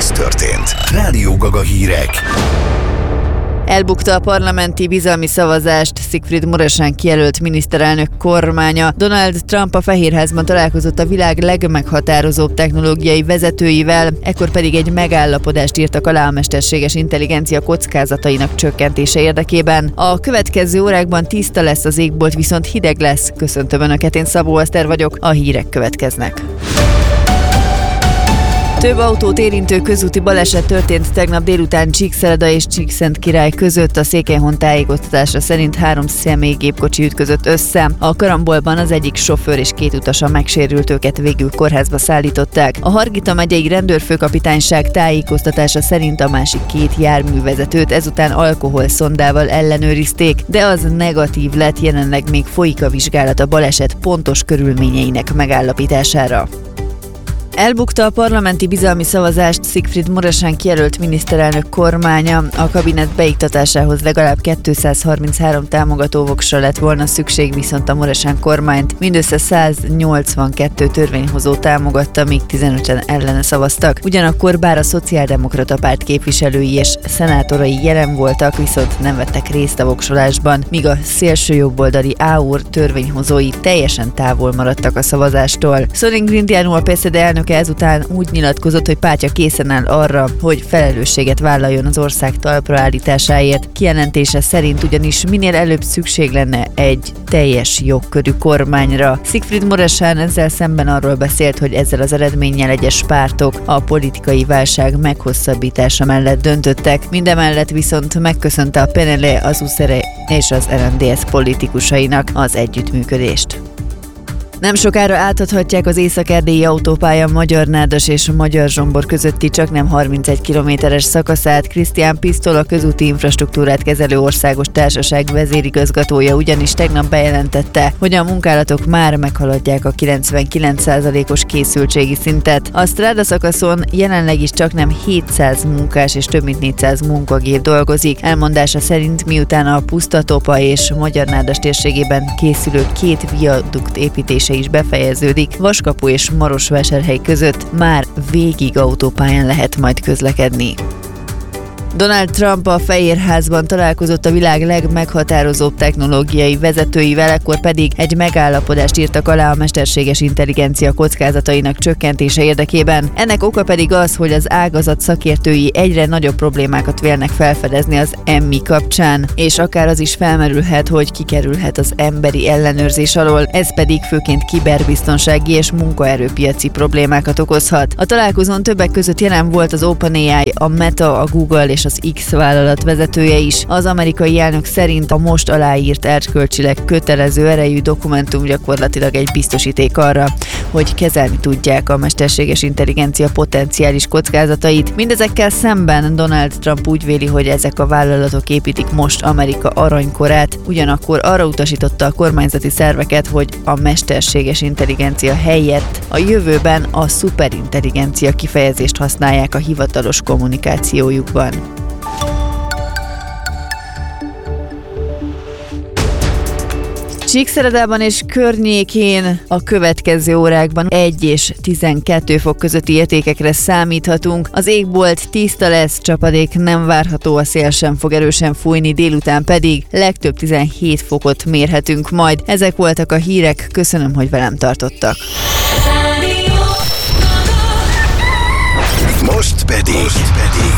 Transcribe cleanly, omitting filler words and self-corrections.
Ez történt. Rádió Gaga hírek. Elbukta a parlamenti bizalmi szavazást Siegfried Muresan kijelölt miniszterelnök kormánya. Donald Trump a Fehérházban találkozott a világ legmeghatározóbb technológiai vezetőivel, ekkor pedig egy megállapodást írtak alá a mesterséges intelligencia kockázatainak csökkentése érdekében. A következő órákban tiszta lesz az égbolt, viszont hideg lesz. Köszöntöm Önöket, én Szabó Eszter vagyok, a hírek következnek. Több autót érintő közúti baleset történt tegnap délután Csíkszereda és Csíkszentkirály között. A Székelyhon tájékoztatása szerint 3 személygépkocsi ütközött össze. A karambolban az egyik sofőr és 2 utasa megsérült, őket végül kórházba szállították. A Hargita megyei rendőrfőkapitányság tájékoztatása szerint a másik 2 járművezetőt ezután alkoholszondával ellenőrizték, de az negatív lett, jelenleg még folyik a vizsgálat a baleset pontos körülményeinek megállapítására. Elbukta a parlamenti bizalmi szavazást Siegfried Muresan kijelölt miniszterelnök kormánya. A kabinet beiktatásához legalább 233 támogatóvoksra lett volna szükség, viszont a Muresan kormányt mindössze 182 törvényhozó támogatta, míg 15-en ellene szavaztak. Ugyanakkor bár a Szociáldemokrata Párt képviselői és szenátorai jelen voltak, viszont nem vettek részt a voksolásban, míg a szélsőjobboldali AUR törvényhozói teljesen távol maradtak a szavazástól. Sorin Grindeanu, a PSD elnöke ezután úgy nyilatkozott, hogy pártja készen áll arra, hogy felelősséget vállaljon az ország talpra állításáért. Kijelentése szerint ugyanis minél előbb szükség lenne egy teljes jogkörű kormányra. Siegfried Muresan ezzel szemben arról beszélt, hogy ezzel az eredménnyel egyes pártok a politikai válság meghosszabbítása mellett döntöttek. Mindemellett viszont megköszönte a PNL, az USZR és az RMDSZ politikusainak az együttműködést. Nem sokára átadhatják az észak-erdélyi autópálya Magyarnádas és Magyarzsombor közötti csaknem 31 kilométeres szakaszát. Krisztián Pisztol, a közúti infrastruktúrát kezelő országos társaság vezérigazgatója ugyanis tegnap bejelentette, hogy a munkálatok már meghaladják a 99%-os készültségi szintet. A Stráda szakaszon jelenleg is csaknem 700 munkás és több mint 400 munkagép dolgozik. Elmondása szerint miután a Pusztatopa és Magyarnádas térségében készülő 2 viadukt építése is befejeződik, Vaskapu és Marosvásárhely között már végig autópályán lehet majd közlekedni. Donald Trump a Fehérházban találkozott a világ legmeghatározóbb technológiai vezetőivel, ekkor pedig egy megállapodást írtak alá a mesterséges intelligencia kockázatainak csökkentése érdekében. Ennek oka pedig az, hogy az ágazat szakértői egyre nagyobb problémákat vélnek felfedezni az MI kapcsán, és akár az is felmerülhet, hogy kikerülhet az emberi ellenőrzés alól, ez pedig főként kiberbiztonsági és munkaerőpiaci problémákat okozhat. A találkozón többek között jelen volt az OpenAI, a Meta, a Google és az X vállalat vezetője is. Az amerikai elnök szerint a most aláírt erkölcsileg kötelező erejű dokumentum gyakorlatilag egy biztosíték arra, hogy kezelni tudják a mesterséges intelligencia potenciális kockázatait. Mindezekkel szemben Donald Trump úgy véli, hogy ezek a vállalatok építik most Amerika aranykorát, ugyanakkor arra utasította a kormányzati szerveket, hogy a mesterséges intelligencia helyett a jövőben a szuperintelligencia kifejezést használják a hivatalos kommunikációjukban. Csíkszeredában és környékén a következő órákban 1 és 12 fok közötti értékekre számíthatunk. Az égbolt tiszta lesz, csapadék nem várható, a szél sem fog erősen fújni, délután pedig legtöbb 17 fokot mérhetünk majd. Ezek voltak a hírek, köszönöm, hogy velem tartottak. Most pedig